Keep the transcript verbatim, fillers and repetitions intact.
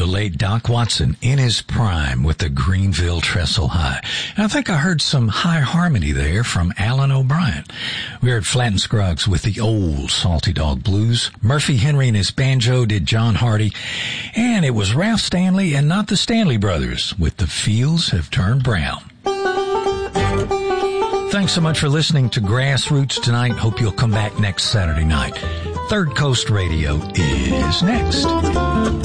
the late Doc Watson in his prime with the Greenville Trestle High. And I think I heard some high harmony there from Alan O'Brien. We heard Flatt and Scruggs with the old Salty Dog Blues. Murphy Henry and his banjo did John Hardy. And it was Ralph Stanley and not the Stanley Brothers with The Fields Have Turned Brown. Thanks so much for listening to Grassroots tonight. Hope you'll come back next Saturday night. Third Coast Radio is next.